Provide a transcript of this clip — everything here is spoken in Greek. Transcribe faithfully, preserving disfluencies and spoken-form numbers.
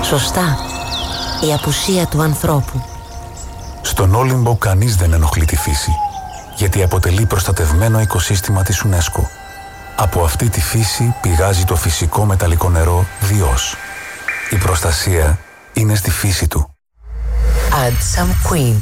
Σωστά. Η απουσία του ανθρώπου. Στον Όλυμπο κανείς δεν ενοχλεί τη φύση, γιατί αποτελεί προστατευμένο οικοσύστημα της UNESCO. Από αυτή τη φύση πηγάζει το φυσικό μεταλλικό νερό Διός. Η προστασία είναι στη φύση του. Add some Queen.